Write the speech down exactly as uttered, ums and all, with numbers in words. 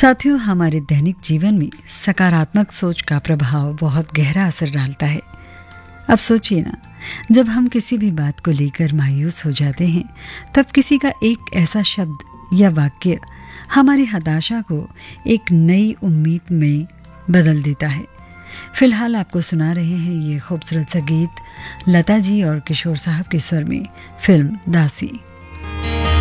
साथियों, हमारे दैनिक जीवन में सकारात्मक सोच का प्रभाव बहुत गहरा असर डालता है। अब सोचिए ना, जब हम किसी भी बात को लेकर मायूस हो जाते हैं, तब किसी का एक ऐसा शब्द या वाक्य हमारी हताशा को एक नई उम्मीद में बदल देता है। फिलहाल आपको सुना रहे हैं ये खूबसूरत सा गीत लता जी और किशोर साहब के स्वर में, फिल्म दासी।